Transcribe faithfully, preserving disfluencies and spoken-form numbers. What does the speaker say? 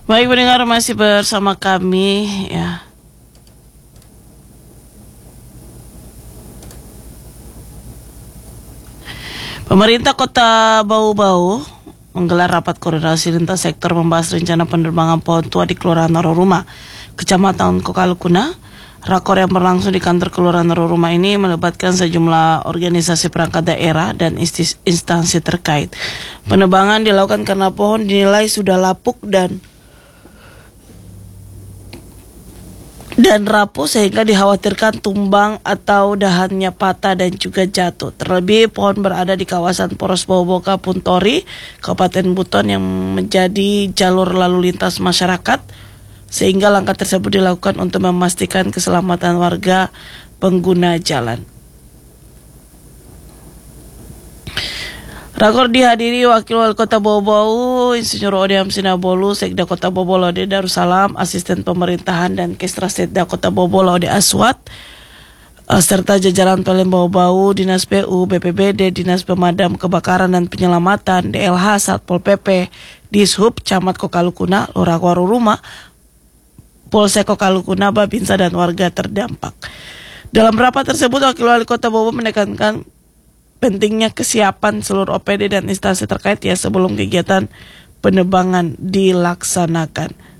Baik pendengar, masih bersama kami ya. Pemerintah Kota Bau-Bau menggelar rapat koordinasi lintas sektor membahas rencana penerbangan pohon tua di Kelurahan Naroruma, Kecamatan Kokalukuna. Rakor yang berlangsung di kantor Kelurahan Naroruma ini melibatkan sejumlah organisasi perangkat daerah dan instansi terkait. Penebangan dilakukan karena pohon dinilai sudah lapuk dan dan rapuh sehingga dikhawatirkan tumbang atau dahannya patah dan juga jatuh. Terlebih pohon berada di kawasan Poros Boboka Puntori, Kabupaten Buton yang menjadi jalur lalu lintas masyarakat, sehingga langkah tersebut dilakukan untuk memastikan keselamatan warga pengguna jalan. Rakor dihadiri Wakil Wali Kota Bau-Bau, Insinyur Ode Hamsinabolu, Sekda Kota Bau-Bau Laude Darussalam, Asisten Pemerintahan dan Kestra Setda Kota Bau-Bau Laude Aswat, serta jajaran Pelem Bau-Bau, Dinas P U, B P B D, Dinas Pemadam Kebakaran dan Penyelamatan, D L H, Satpol P P, Dishub, Camat Kokalukuna, Lurah Waruruma, Polsek Kokalukuna, Babinsa dan warga terdampak. Dalam rapat tersebut, Wakil Wali Kota Bau-Bau menekankan pentingnya kesiapan seluruh O P D dan instansi terkait ya sebelum kegiatan penebangan dilaksanakan.